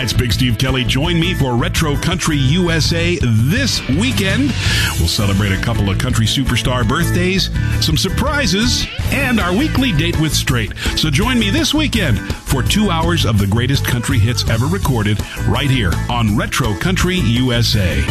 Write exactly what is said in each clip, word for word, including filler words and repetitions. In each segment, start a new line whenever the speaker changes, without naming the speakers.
it's Big Steve Kelly. Join me for Retro Country U S A this weekend. We'll celebrate a couple of country superstar birthdays, some surprises, and our weekly date with Straight. So join me this weekend for two hours of the greatest country hits ever recorded right here on Retro Country U S A.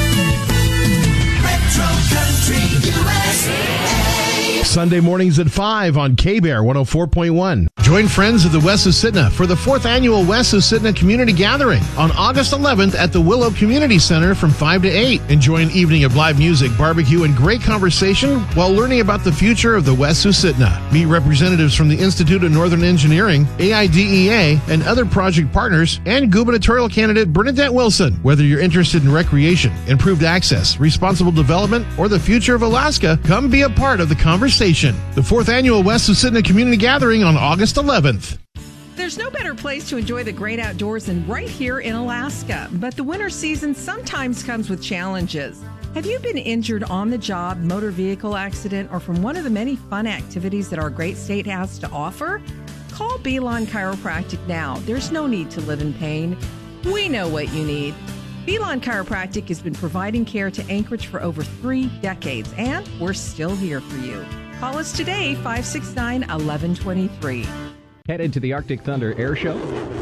Retro Country U S A.
Sunday mornings at five on K-Bear one oh four point one. Join friends of the West Susitna for the fourth annual West Susitna Community Gathering on August eleventh at the Willow Community Center from five to eight. Enjoy an evening of live music, barbecue, and great conversation while learning about the future of the West Susitna. Meet representatives from the Institute of Northern Engineering, A I D E A, and other project partners, and gubernatorial candidate Bernadette Wilson. Whether you're interested in recreation, improved access, responsible development, or the future of Alaska, come be a part of the conversation. The fourth annual West Susitna Community Gathering on August eleventh.
There's no better place to enjoy the great outdoors than right here in Alaska. But the winter season sometimes comes with challenges. Have you been injured on the job, motor vehicle accident, or from one of the many fun activities that our great state has to offer? Call Belon Chiropractic now. There's no need to live in pain. We know what you need. Belon Chiropractic has been providing care to Anchorage for over three decades, and we're still here for you. Call us today, five six nine, one one two three.
Headed to the Arctic Thunder Air Show?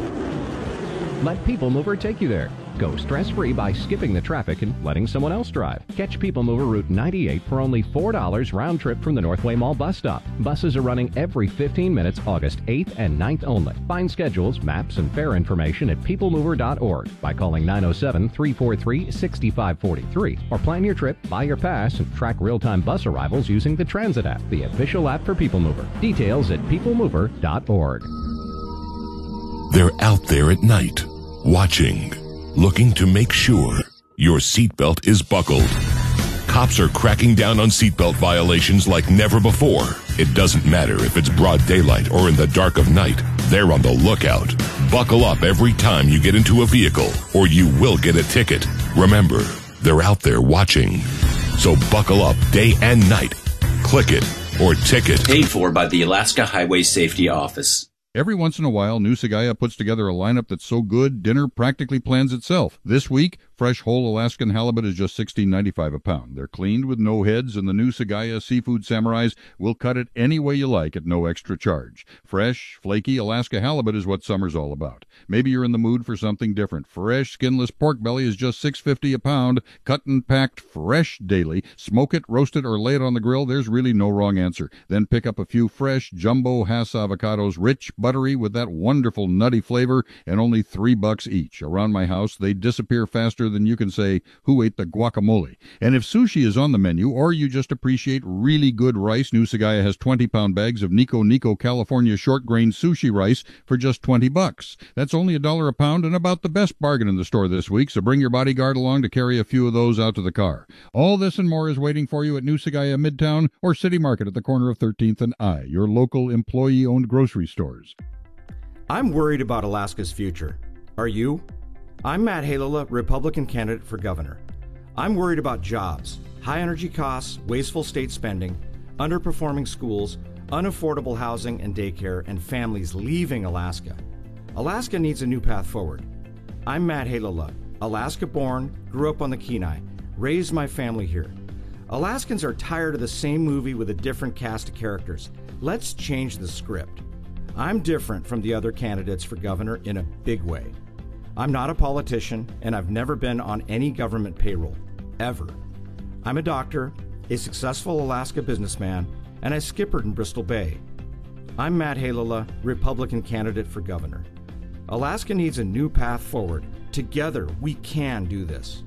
Let People Mover take you there. Go stress-free by skipping the traffic and letting someone else drive. Catch People Mover Route ninety-eight for only four dollars round trip from the Northway Mall bus stop. Buses are running every fifteen minutes, August eighth and ninth only. Find schedules, maps, and fare information at people mover dot org by calling nine oh seven, three four three, six five four three or plan your trip, buy your pass, and track real-time bus arrivals using the Transit app, the official app for People Mover. Details at people mover dot org.
They're out there at night, watching, looking to make sure your seatbelt is buckled. Cops are cracking down on seatbelt violations like never before. It doesn't matter if it's broad daylight or in the dark of night. They're on the lookout. Buckle up every time you get into a vehicle, or you will get a ticket. Remember, they're out there watching. So buckle up day and night. Click it or ticket.
Paid for by the Alaska Highway Safety Office.
Every once in a while, Nusagaya puts together a lineup that's so good, dinner practically plans itself. This week, fresh whole Alaskan halibut is just sixteen ninety-five a pound. They're cleaned with no heads, and the Nusagaya Seafood Samurais will cut it any way you like at no extra charge. Fresh, flaky Alaska halibut is what summer's all about. Maybe you're in the mood for something different. Fresh, skinless pork belly is just six fifty a pound, cut and packed fresh daily. Smoke it, roast it, or lay it on the grill. There's really no wrong answer. Then pick up a few fresh jumbo Hass avocados, rich, buttery with that wonderful nutty flavor, and only three bucks each. Around my house, they disappear faster than you can say, who ate the guacamole? And if sushi is on the menu, or you just appreciate really good rice, Nusagaya has twenty-pound bags of Nico Nico California short-grain sushi rice for just twenty bucks. That's only a dollar a pound and about the best bargain in the store this week, so bring your bodyguard along to carry a few of those out to the car. All this and more is waiting for you at Nusagaya Midtown or City Market at the corner of thirteenth and I, your local employee-owned grocery stores.
I'm worried about Alaska's future. Are you? I'm Matt Halala, Republican candidate for governor. I'm worried about jobs, high energy costs, wasteful state spending, underperforming schools, unaffordable housing and daycare, and families leaving Alaska. Alaska needs a new path forward. I'm Matt Halala, Alaska-born, grew up on the Kenai, raised my family here. Alaskans are tired of the same movie with a different cast of characters. Let's change the script. I'm different from the other candidates for governor in a big way. I'm not a politician, and I've never been on any government payroll, ever. I'm a doctor, a successful Alaska businessman, and I skippered in Bristol Bay. I'm Matt Halala, Republican candidate for governor. Alaska needs a new path forward. Together, we can do this.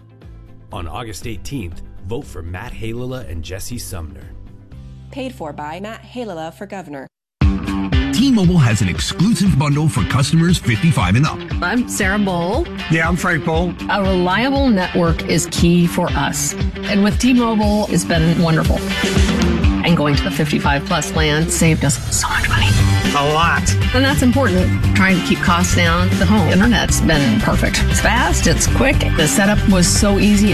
On August eighteenth, vote for Matt Halala and Jesse Sumner.
Paid for by Matt Halala for governor.
T-Mobile has an exclusive bundle for customers fifty-five and up.
I'm Sarah Bowl.
Yeah, I'm Frank Bowl.
A reliable network is key for us. And with T-Mobile, it's been wonderful. And going to the fifty-five plus plan saved us so much money.
A lot.
And that's important. Trying to keep costs down. The home internet's been perfect. It's fast, it's quick. The setup was so easy.